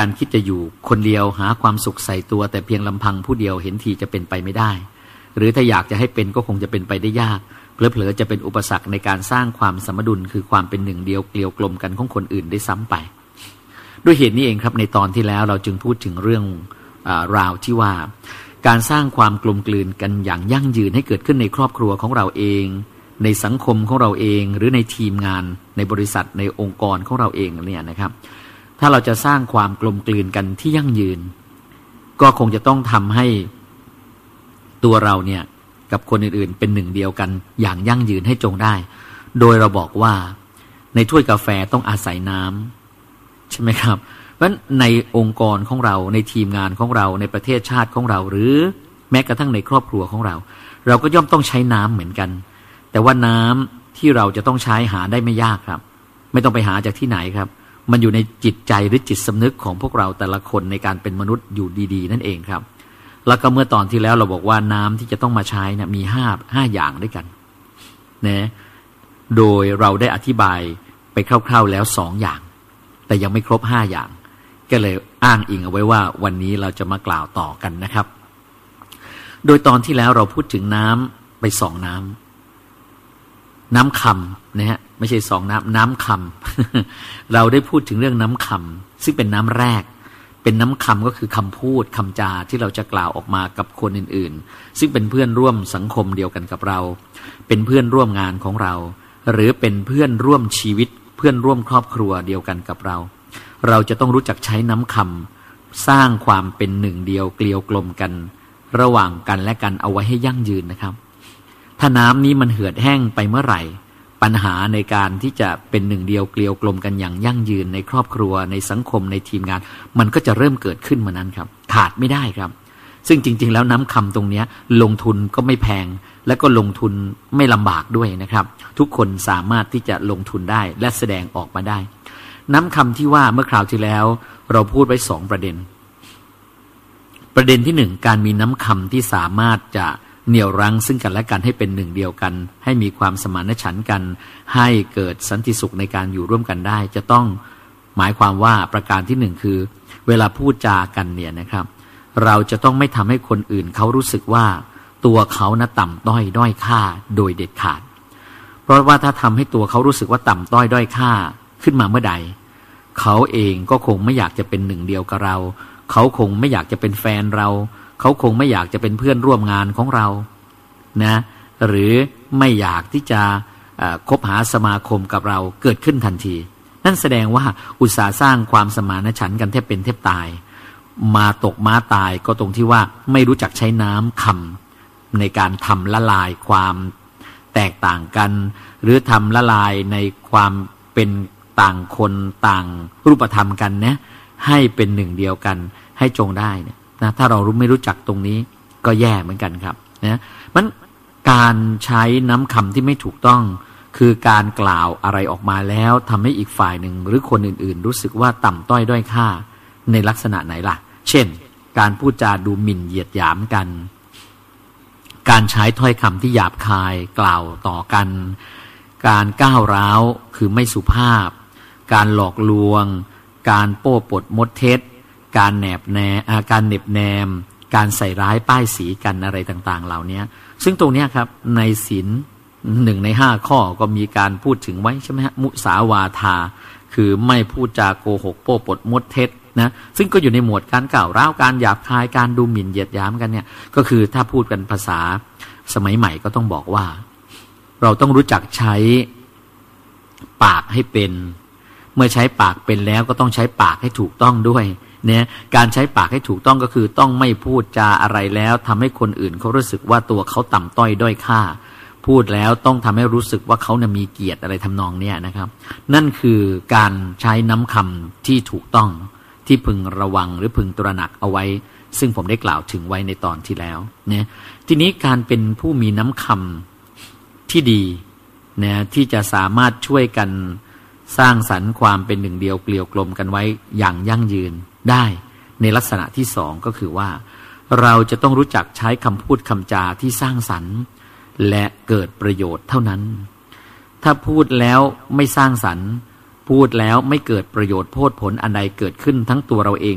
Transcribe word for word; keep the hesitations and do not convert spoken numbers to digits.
การคิดจะอยู่คนเดียวหาความสุขใส่ตัวแต่เพียงลำพังผู้เดียวเห็นทีจะเป็นไปไม่ได้หรือถ้าอยากจะให้เป็นก็คงจะเป็นไปได้ยากเผลอๆจะเป็นอุปสรรคในการสร้างความสมดุลคือความเป็นหนึ่งเดียวเกลียวกลมกันของคนอื่นได้ซ้ำไปด้วยเหตุนี้เองครับในตอนที่แล้วเราจึงพูดถึงเรื่องอ่าราวที่ว่าการสร้างความกลมกลืนกันอย่างยั่งยืนให้เกิดขึ้นในครอบครัวของเราเองในสังคมของเราเองหรือในทีมงานในบริษัทในองค์กรของเราเองเนี่ยนะครับถ้าเราจะสร้างความกลมกลืนกันที่ยั่งยืนก็คงจะต้องทำให้ตัวเราเนี่ยกับคนอื่นๆเป็นหนึ่งเดียวกันอย่างยั่งยืนให้จงได้โดยเราบอกว่าในถ้วยกาแฟต้องอาศัยน้ำใช่ไหมครับเพราะฉะนั้นในองค์กรของเราในทีมงานของเราในประเทศชาติของเราหรือแม้กระทั่งในครอบครัวของเราเราก็ย่อมต้องใช้น้ำเหมือนกันแต่ว่าน้ำที่เราจะต้องใช้หาได้ไม่ยากครับไม่ต้องไปหาจากที่ไหนครับมันอยู่ในจิตใจหรือจิตสำนึกของพวกเราแต่ละคนในการเป็นมนุษย์อยู่ดีๆนั่นเองครับแล้วก็เมื่อตอนที่แล้วเราบอกว่าน้ำที่จะต้องมาใช้เนี่ยมีห้าห้าอย่างด้วยกันนะโดยเราได้อธิบายไปคร่าวๆแล้วสองอย่างแต่ยังไม่ครบห้าอย่างก็เลยอ้างอิงเอาไว้ว่าวันนี้เราจะมากล่าวต่อกันนะครับโดยตอนที่แล้วเราพูดถึงน้ำไปสองน้ำน้ำคำนะฮะไม่ใช่สองน้ำน้ำคำ เราได้พูดถึงเรื่องน้ำคำซึ่งเป็นน้ำแรกเป็นน้ำคำก็คือคำพูดคำจาที่เราจะกล่าวออกมากับคนอื่นๆซึ่งเป็นเพื่อนร่วมสังคมเดียวกันกับเราเป็นเพื่อนร่วมงานของเราหรือเป็นเพื่อนร่วมชีวิตเพื่อนร่วมครอบครัวเดียวกันกับเราเราจะต้องรู้จักใช้น้ำคำสร้างความเป็นหนึ่งเดียวเกลียวกลมกันระหว่างกันและกันเอาไว้ให้ยั่งยืนนะครับถ้าน้ำนี้มันเหือดแห้งไปเมื่อไหร่ปัญหาในการที่จะเป็นหนึ่งเดียวเกลียวกลมกันอย่างยั่งยืนในครอบครัวในสังคมในทีมงานมันก็จะเริ่มเกิดขึ้นมานั้นครับขาดไม่ได้ครับซึ่งจริงๆแล้วน้ำคำตรงนี้ลงทุนก็ไม่แพงและก็ลงทุนไม่ลำบากด้วยนะครับทุกคนสามารถที่จะลงทุนได้และแสดงออกมาได้น้ำคำที่ว่าเมื่อคราวที่แล้วเราพูดไว้สองประเด็นประเด็นที่หนึ่งการมีน้ำคำที่สามารถจะเหนี่ยวรั้งซึ่งกันและกันให้เป็นหนึ่งเดียวกันให้มีความสมานฉันท์กันให้เกิดสันติสุขในการอยู่ร่วมกันได้จะต้องหมายความว่าประการที่หนึ่งคือเวลาพูดจากันเนี่ยนะครับเราจะต้องไม่ทำให้คนอื่นเขารู้สึกว่าตัวเขานะต่ำต้อยด้อยค่าโดยเด็ดขาดเพราะว่าถ้าทำให้ตัวเขารู้สึกว่าต่ำต้อยด้อยค่าขึ้นมาเมื่อใดเขาเองก็คงไม่อยากจะเป็นหนึ่งเดียวกับเราเขาคงไม่อยากจะเป็นแฟนเราเขาคงไม่อยากจะเป็นเพื่อนร่วมงานของเรานะหรือไม่อยากที่จะคบหาสมาคมกับเราเกิดขึ้นทันทีนั่นแสดงว่าอุตสาห์สร้างความสมานฉันท์กันแทบเป็นแทบตายมาตกม้าตายก็ตรงที่ว่าไม่รู้จักใช้น้ำคำในการทำละลายความแตกต่างกันหรือทำละลายในความเป็นต่างคนต่างรูปธรรมกันนะให้เป็นหนึ่งเดียวกันให้จงได้เนี่ยนะถ้าเรารู้ไม่รู้จักตรงนี้ก็แย่เหมือนกันครับนะมันการใช้น้ำคำที่ไม่ถูกต้องคือการกล่าวอะไรออกมาแล้วทำให้อีกฝ่ายหนึ่งหรือคนอื่นๆรู้สึกว่าต่ำต้อยด้อยค่าในลักษณะไหนล่ะเช่นการพูดจาดูหมิ่นเหยียดหยามกันการใช้ถ้อยคำที่หยาบคายกล่าวต่อกันการก้าวร้าวคือไม่สุภาพการหลอกลวงการโป้ปดมดเท็จการแนบแนมการเน็บแนมการใส่ร้ายป้ายสีกันอะไรต่างๆเหล่านี้ซึ่งตรงนี้ครับในศีลหนึ่งในห้าข้อก็มีการพูดถึงไว้ใช่ไหมฮะมุสาวาทาคือไม่พูดจาโกหกโป้ปดมดเท็จนะซึ่งก็อยู่ในหมวดการกล่าวร้าวการหยาบคายการดูหมิ่นเหยียดหยามกันเนี่ยก็คือถ้าพูดกันภาษาสมัยใหม่ก็ต้องบอกว่าเราต้องรู้จักใช้ปากให้เป็นเมื่อใช้ปากเป็นแล้วก็ต้องใช้ปากให้ถูกต้องด้วยเนี่ยการใช้ปากให้ถูกต้องก็คือต้องไม่พูดจาอะไรแล้วทำให้คนอื่นเขารู้สึกว่าตัวเขาต่ำต้อยด้อยค่าพูดแล้วต้องทำให้รู้สึกว่าเขานะมีเกียรติอะไรทำนองเนี้ยนะครับนั่นคือการใช้น้ำคำที่ถูกต้องที่พึงระวังหรือพึงตระหนักเอาไว้ซึ่งผมได้กล่าวถึงไว้ในตอนที่แล้วเนี่ยทีนี้การเป็นผู้มีน้ำคำที่ดีเนี่ยที่จะสามารถช่วยกันสร้างสรรค์ความเป็นหนึ่งเดียวเกลียวกลมกันไว้อย่างยั่งยืนได้ในลักษณะที่สองก็คือว่าเราจะต้องรู้จักใช้คำพูดคำจาที่สร้างสรรค์และเกิดประโยชน์เท่านั้นถ้าพูดแล้วไม่สร้างสรรค์พูดแล้วไม่เกิดประโยชน์โพดผลอันใดเกิดขึ้นทั้งตัวเราเอง